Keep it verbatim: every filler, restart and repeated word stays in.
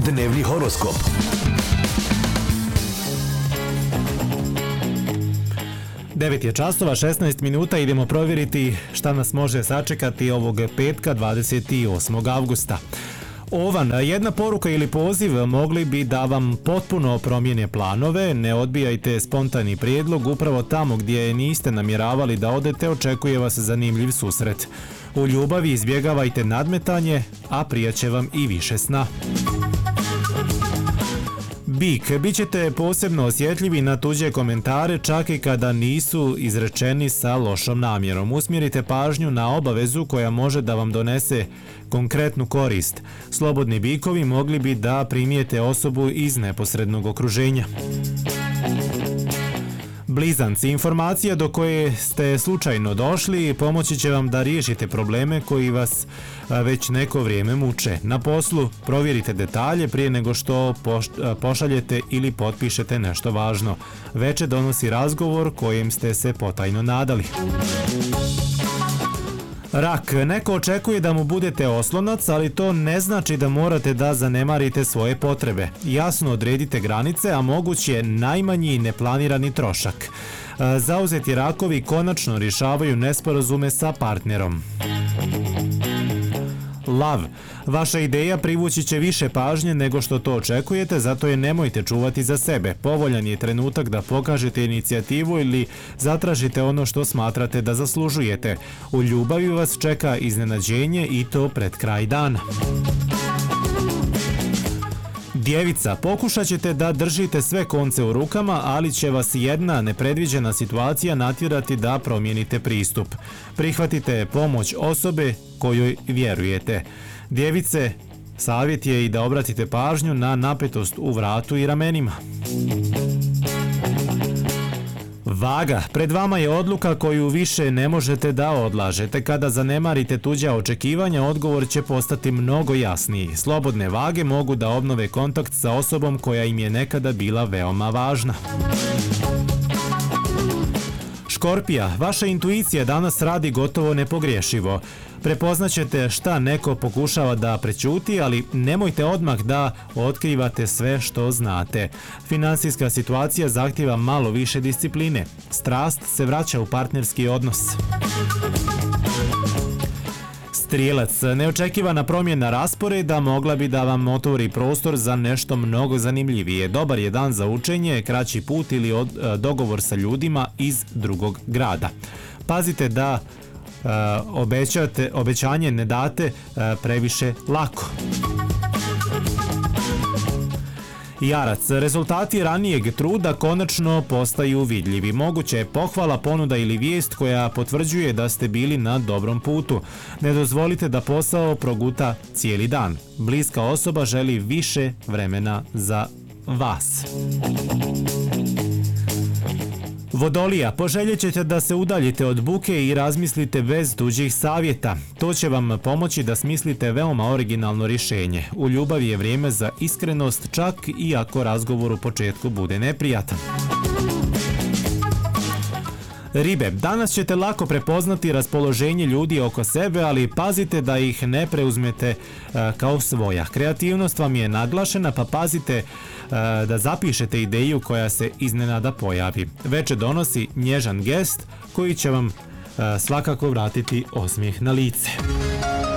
Dnevni horoskop. devet je časova, šesnaest minuta, idemo provjeriti šta nas može sačekati ovog petka dvadeset osmog avgusta. Ovan, jedna poruka ili poziv mogli bi da vam potpuno promijene planove, ne odbijajte spontani prijedlog, upravo tamo gdje niste namjeravali da odete očekuje vas zanimljiv susret. U ljubavi izbjegavajte nadmetanje, a prija će vam i više sna. Bik, bit ćete posebno osjetljivi na tuđe komentare čak i kada nisu izrečeni sa lošom namjerom. Usmjerite pažnju na obavezu koja može da vam donese konkretnu korist. Slobodni bikovi mogli bi da primijete osobu iz neposrednog okruženja. Blizanci, informacija do koje ste slučajno došli pomoći će vam da riješite probleme koji vas već neko vrijeme muče. Na poslu provjerite detalje prije nego što pošaljete ili potpišete nešto važno. Veče donosi razgovor kojem ste se potajno nadali. Rak, neko očekuje da mu budete oslonac, ali to ne znači da morate da zanemarite svoje potrebe. Jasno odredite granice, a moguć je najmanji neplanirani trošak. Zauzeti rakovi konačno rješavaju nesporazume sa partnerom. Lav, vaša ideja privući će više pažnje nego što to očekujete, zato je nemojte čuvati za sebe. Povoljan je trenutak da pokažete inicijativu ili zatražite ono što smatrate da zaslužujete. U ljubavi vas čeka iznenađenje i to pred kraj dana. Djevica, pokušat ćete da držite sve konce u rukama, ali će vas jedna nepredviđena situacija natjerati da promijenite pristup. Prihvatite pomoć osobe kojoj vjerujete. Djevice, savjet je i da obratite pažnju na napetost u vratu i ramenima. Vaga, pred vama je odluka koju više ne možete da odlažete. Kada zanemarite tuđa očekivanja, odgovor će postati mnogo jasniji. Slobodne vage mogu da obnove kontakt sa osobom koja im je nekada bila veoma važna. Škorpija, vaša intuicija danas radi gotovo nepogriješivo. Prepoznaćete šta neko pokušava da prećuti, ali nemojte odmah da otkrivate sve što znate. Finansijska situacija zahtijeva malo više discipline. Strast se vraća u partnerski odnos. Strijelac, neočekivana promjena rasporeda mogla bi da vam otvori prostor za nešto mnogo zanimljivije. Dobar je dan za učenje, kraći put ili od, dogovor sa ljudima iz drugog grada. Pazite da Uh, obećate, obećanje ne date uh, previše lako. Jarac, rezultati ranijeg truda konačno postaju vidljivi. Moguće je pohvala, ponuda ili vijest koja potvrđuje da ste bili na dobrom putu. Ne dozvolite da posao proguta cijeli dan. Bliska osoba želi više vremena za vas. Vodolija, poželjet ćete da se udaljite od buke i razmislite bez tuđih savjeta. To će vam pomoći da smislite veoma originalno rješenje. U ljubavi je vrijeme za iskrenost, čak i ako razgovor u početku bude neprijatan. Ribe, danas ćete lako prepoznati raspoloženje ljudi oko sebe, ali pazite da ih ne preuzmete uh, kao svoja. Kreativnost vam je naglašena, pa pazite uh, da zapišete ideju koja se iznenada pojavi. Veče donosi nježan gest koji će vam uh, svakako vratiti osmijeh na lice.